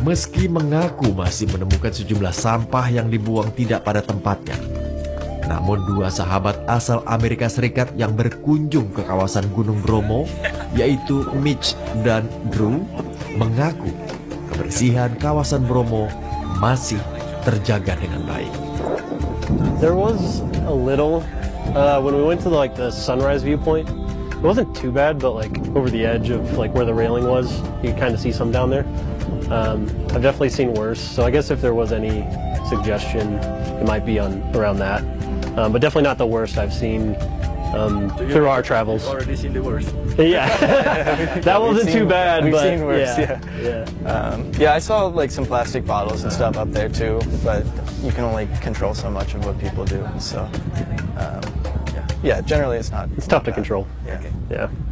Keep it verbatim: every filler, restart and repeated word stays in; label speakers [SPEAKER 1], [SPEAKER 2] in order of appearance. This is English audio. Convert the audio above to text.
[SPEAKER 1] Meski mengaku masih menemukan sejumlah sampah yang dibuang tidak pada tempatnya, namun dua sahabat asal Amerika Serikat yang berkunjung ke kawasan Gunung Bromo, yaitu Mitch dan Drew, mengaku kebersihan kawasan Bromo masih terjaga dengan baik.
[SPEAKER 2] There was a little uh, when we went to the, like the sunrise viewpoint. It wasn't too bad, but like over the edge of like where the railing was, you could kind of see some down there. Um, I've definitely seen worse, so I guess if there was any suggestion, it might be on around that. Um, but definitely not the worst I've seen um, so through our travels.
[SPEAKER 3] Already seen the worst.
[SPEAKER 2] Yeah, that wasn't
[SPEAKER 3] seen,
[SPEAKER 2] too bad.
[SPEAKER 3] We've
[SPEAKER 2] but
[SPEAKER 3] seen worse.
[SPEAKER 2] Yeah,
[SPEAKER 3] yeah.
[SPEAKER 2] Yeah.
[SPEAKER 3] Um, yeah, I saw like some plastic bottles and stuff up there too, but you can only control so much of what people do. So, um, yeah. yeah, generally it's not.
[SPEAKER 2] It's tough to
[SPEAKER 3] bad.
[SPEAKER 2] control.
[SPEAKER 3] Yeah.
[SPEAKER 2] Yeah.